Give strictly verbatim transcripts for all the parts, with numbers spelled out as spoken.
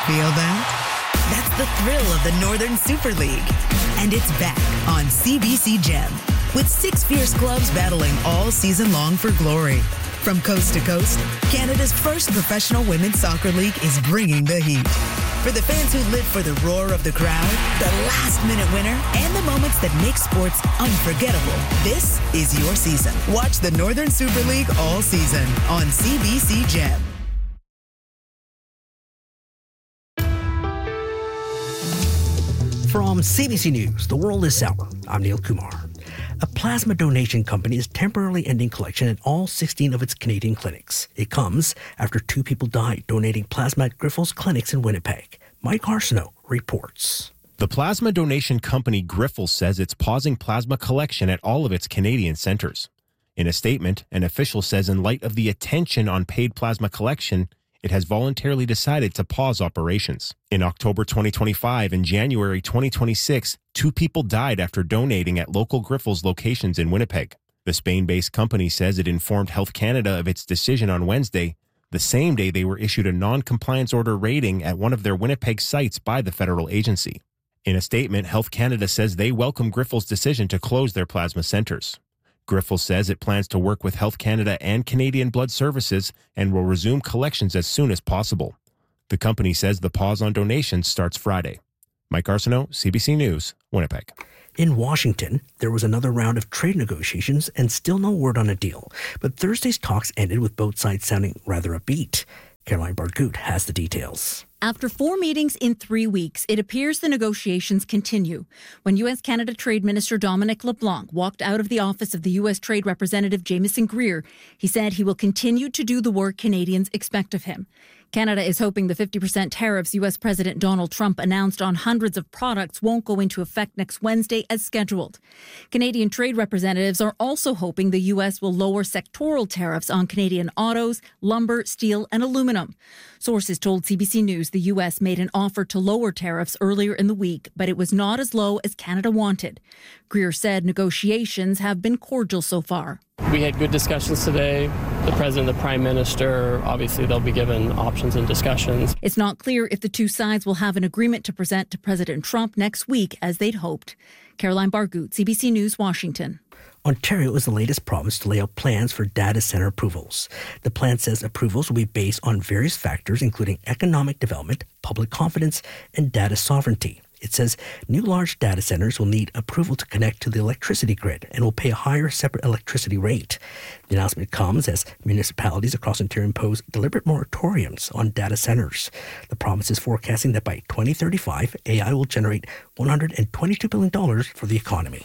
Feel that? That's the thrill of the Northern Super League. And it's back on C B C Gem, with six fierce clubs battling all season long for glory. From coast to coast, Canada's first professional women's soccer league is bringing the heat. For the fans who live for the roar of the crowd, the last-minute winner, and the moments that make sports unforgettable, this is your season. Watch the Northern Super League all season on C B C Gem. From C B C News, The World is Sour, I'm Neil Kumar. A plasma donation company is temporarily ending collection at all sixteen of its Canadian clinics. It comes after two people died donating plasma at Grifols clinics in Winnipeg. Mike Arsenault reports. The plasma donation company Grifols says it's pausing plasma collection at all of its Canadian centres. In a statement, an official says in light of the attention on paid plasma collection, it has voluntarily decided to pause operations. In October twenty twenty-five and January twenty twenty-six, two people died after donating at local Grifols locations in Winnipeg. The Spain-based company says it informed Health Canada of its decision on Wednesday, the same day they were issued a non-compliance order rating at one of their Winnipeg sites by the federal agency. In a statement, Health Canada says they welcome Grifols' decision to close their plasma centres. Grifols says it plans to work with Health Canada and Canadian Blood Services and will resume collections as soon as possible. The company says the pause on donations starts Friday. Mike Arsenault, C B C News, Winnipeg. In Washington, there was another round of trade negotiations and still no word on a deal. But Thursday's talks ended with both sides sounding rather upbeat. Caroline Bargut has the details. After four meetings in three weeks, it appears the negotiations continue. When U S-Canada Trade Minister Dominic LeBlanc walked out of the office of the U S Trade Representative Jamieson Greer, he said he will continue to do the work Canadians expect of him. Canada is hoping the fifty percent tariffs U S President Donald Trump announced on hundreds of products won't go into effect next Wednesday as scheduled. Canadian trade representatives are also hoping the U S will lower sectoral tariffs on Canadian autos, lumber, steel, and aluminum. Sources told C B C News the U S made an offer to lower tariffs earlier in the week, but it was not as low as Canada wanted. Greer said negotiations have been cordial so far. We had good discussions today. The President, the Prime Minister, obviously they'll be given options and discussions. It's not clear if the two sides will have an agreement to present to President Trump next week as they'd hoped. Caroline Bargut, C B C News, Washington. Ontario is the latest province to lay out plans for data center approvals. The plan says approvals will be based on various factors, including economic development, public confidence, and data sovereignty. It says new large data centers will need approval to connect to the electricity grid and will pay a higher separate electricity rate. The announcement comes as municipalities across Ontario impose deliberate moratoriums on data centers. The province is forecasting that by twenty thirty-five, A I will generate one hundred twenty-two billion dollars for the economy.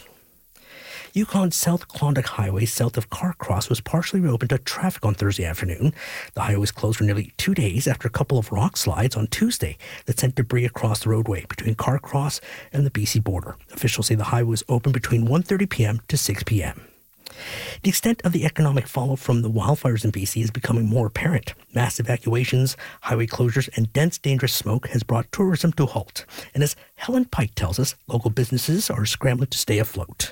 Yukon South Klondike Highway south of Carcross was partially reopened to traffic on Thursday afternoon. The highway was closed for nearly two days after a couple of rock slides on Tuesday that sent debris across the roadway between Carcross and the B C border. Officials say the highway was open between one thirty p.m. to six p.m. The extent of the economic fallout from the wildfires in B C is becoming more apparent. Mass evacuations, highway closures, and dense, dangerous smoke has brought tourism to a halt. And as Helen Pike tells us, local businesses are scrambling to stay afloat.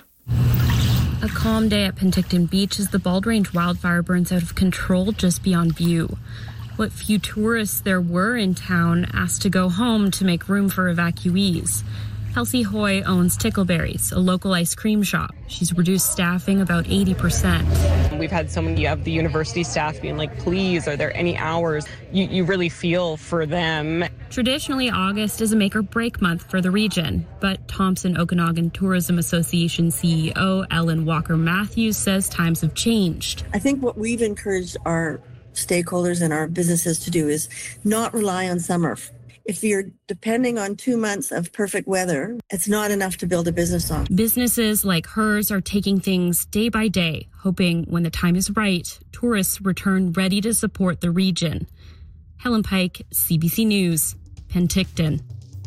A calm day at Penticton Beach as the Bald Range wildfire burns out of control just beyond view. What few tourists there were in town asked to go home to make room for evacuees. Kelsey Hoy owns Tickleberries, a local ice cream shop. She's reduced staffing about eighty percent. We've had so many of the university staff being like, please, are there any hours? You, you really feel for them. Traditionally, August is a make-or-break month for the region, but Thompson Okanagan Tourism Association C E O Ellen Walker-Matthews says times have changed. I think what we've encouraged our stakeholders and our businesses to do is not rely on summer. If you're depending on two months of perfect weather, it's not enough to build a business on. Businesses like hers are taking things day by day, hoping when the time is right, tourists return ready to support the region. Helen Pike, C B C News, Penticton.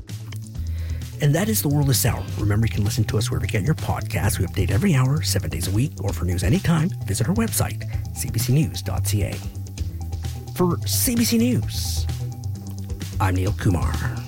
And that is The World is Sour. Remember, you can listen to us wherever you get your podcasts. We update every hour, seven days a week, or for news anytime, visit our website, c b c news dot c a. For C B C News, I'm Neil Kumar.